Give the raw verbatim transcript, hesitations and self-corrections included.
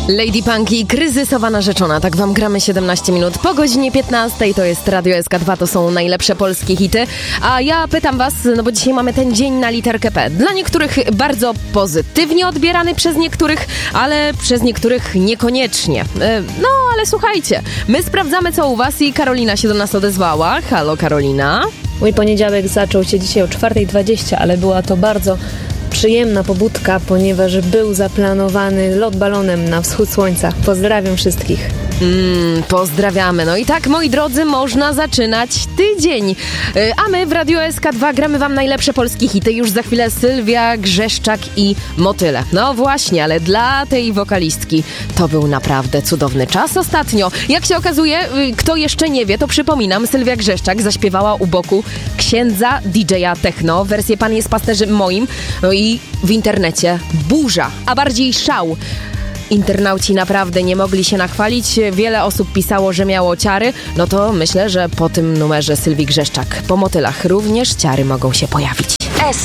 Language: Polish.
Lady Punk i kryzysowa narzeczona. Tak wam gramy siedemnaście minut po godzinie piętnastej. To jest Radio S K dwa, to są najlepsze polskie hity. A ja pytam was, no bo dzisiaj mamy ten dzień na literkę P. Dla niektórych bardzo pozytywnie odbierany, przez niektórych, ale przez niektórych niekoniecznie. No, ale słuchajcie, my sprawdzamy co u was i Karolina się do nas odezwała. Halo, Karolina. Mój poniedziałek zaczął się dzisiaj o czwarta dwadzieścia, ale była to bardzo przyjemna pobudka, ponieważ był zaplanowany lot balonem na wschód słońca. Pozdrawiam wszystkich. Mm, pozdrawiamy. No i tak, moi drodzy, można zaczynać tydzień. Yy, a my w Radio S K dwa gramy wam najlepsze polskie hity. Już za chwilę Sylwia Grzeszczak i Motyle. No właśnie, ale dla tej wokalistki to był naprawdę cudowny czas ostatnio. Jak się okazuje, yy, kto jeszcze nie wie, to przypominam, Sylwia Grzeszczak zaśpiewała u boku księdza D J a techno. Wersję Pan jest pasterzem moim. No i w internecie burza, a bardziej szał. Internauci naprawdę nie mogli się nachwalić. Wiele osób pisało, że miało ciary. No to myślę, że po tym numerze Sylwii Grzeszczak po Motylach również ciary mogą się pojawić.